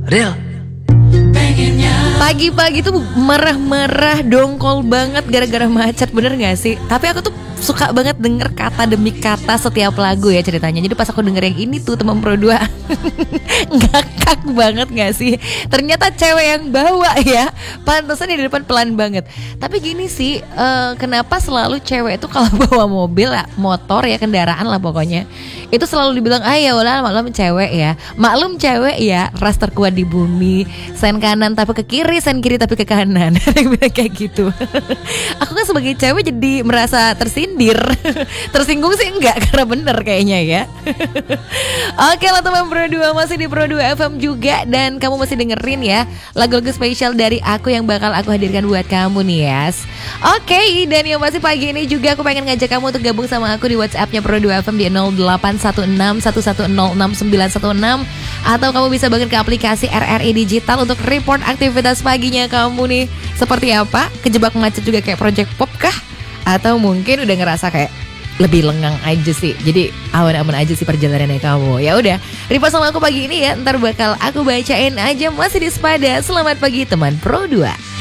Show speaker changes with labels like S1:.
S1: Real.
S2: Pagi-pagi tuh marah-marah, dongkol banget gara-gara macet, bener gak sih? Tapi aku tuh suka banget denger kata demi kata setiap lagu ya ceritanya. Jadi pas aku denger yang ini tuh teman Pro 2 ngakak banget gak sih? Ternyata cewek yang bawa ya. Pantesan di depan pelan banget. Tapi gini sih, kenapa selalu cewek itu kalau bawa mobil ya, motor ya, kendaraan lah pokoknya, itu selalu dibilang ya udah maklum cewek ya. Maklum cewek ya, ras terkuat di bumi. Sen kanan tapi ke kiri, sen kiri tapi ke kanan. Kayak gitu. Aku kan sebagai cewek jadi merasa tersindir. Tersinggung sih enggak, karena bener kayaknya ya. Oke lah teman Pro 2, masih di Pro 2 FM juga. Dan kamu masih dengerin ya lagu-lagu spesial dari aku yang bakal aku hadirkan buat kamu nih yes. Oke, dan yang masih pagi ini juga aku pengen ngajak kamu untuk gabung sama aku di WhatsApp-nya Pro 2 FM di 081611069616. Atau kamu bisa banget ke aplikasi RRI Digital untuk report aktivitas paginya kamu nih. Seperti apa? Kejebak macet juga kayak Project Pop kah? Atau mungkin udah ngerasa kayak lebih lengang aja sih. Jadi aman-aman aja sih perjalanannya kamu. Ya udah, repost sama aku pagi ini ya. Ntar bakal aku bacain aja masih di Sepada. Selamat pagi teman Pro 2.